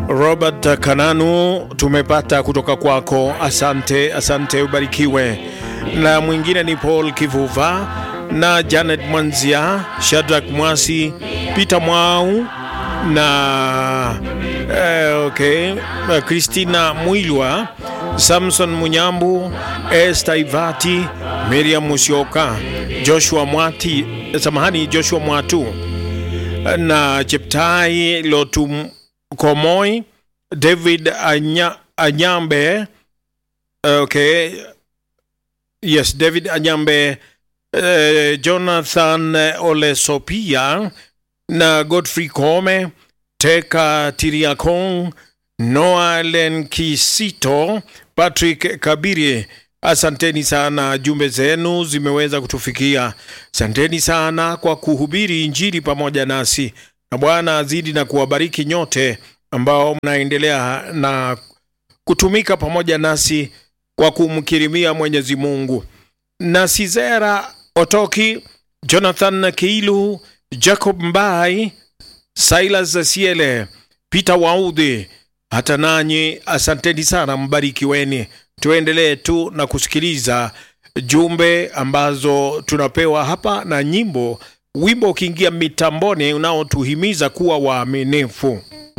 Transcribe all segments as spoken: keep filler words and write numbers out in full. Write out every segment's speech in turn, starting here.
Robert Kananu tumepata kutoka kwako, asante, asante, ubarikiwe. Na mwingine ni Paul Kivuva na Janet Mwanzia, Shadrack Mwasi, Peter Mwau na eh, okay, Christina Mwilwa, Samson Munyambu, Esther Ivati, Miriam Musyoka, Joshua Mwati, samahani Joshua Mwatu na Cheptai Lotu Komoi, David Anya, Anyambe, okay, yes, David Anyambe, uh, Jonathan Olesopia na Godfrey Kome, Teka Tiriakong, Noah Lenkisito, Patrick Kabiri. Asanteni sana, jumbe zenu zimeweza kutufikia. Asanteni sana kwa kuhubiri injili pamoja nasi. Na Bwana azidi na kuwabariki nyote ambao mnaendelea na kutumika pamoja nasi kwa kumkirimia Mwenyezi Mungu. Na Sizera Otoki, Jonathan Kiilu, Jacob Mbai, Silas Siele, Peter Waudhi, hata nanyi asanteni sana, mbarikiweni. Tuendelee tu na kusikiliza jumbe ambazo tunapewa hapa na nyimbo, wimbo ukiingia mitamboni unaotuhimiza kuwa waaminifu.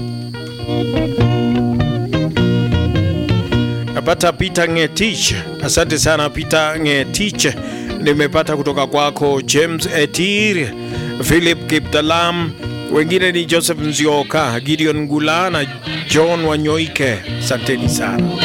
Napata Peter Ngetich, asante sana Peter Ngetich. Nimepata kutoka kwako James Etir, Philip Kiptalam, wengine ni Joseph Nzioka, Gideon Ngula na John Wanyoike. Asanteni sana.